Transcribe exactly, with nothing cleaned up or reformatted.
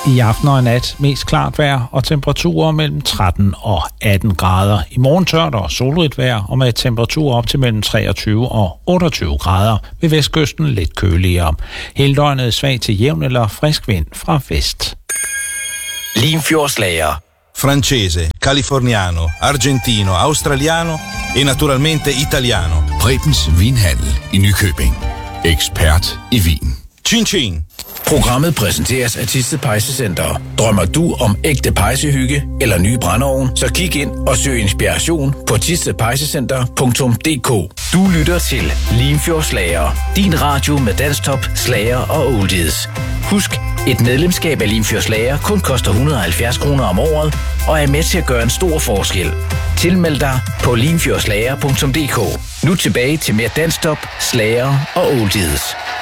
I aften og nat mest klart vejr og temperaturer mellem tretten og atten grader. I morgen tørt og solrigt vejr og med temperaturer op til mellem treogtyve og otteogtyve grader. Ved vestkysten lidt køligere. Hele døgnet svag til jævn eller frisk vind fra vest. Limfjordslager. Francese, californiano, argentino, australiano e naturalmente italiano. Prebens Vinhandel i Nykøbing. Ekspert i vin. Chin Chin. Programmet præsenteres af Thisted Pejsecenter. Drømmer du om ægte pejsehygge eller ny brændeovn, så kig ind og søg inspiration på thisted pejsecenter punktum d k. Du lytter til Limfjordslager. Din radio med dansktop, slager og oldies. Husk, et medlemskab af Limfjordslager kun koster et hundrede og halvfjerds kroner om året og er med til at gøre en stor forskel. Tilmeld dig på limfjordslager punktum d k. Nu tilbage til mere dansktop, slager og oldies.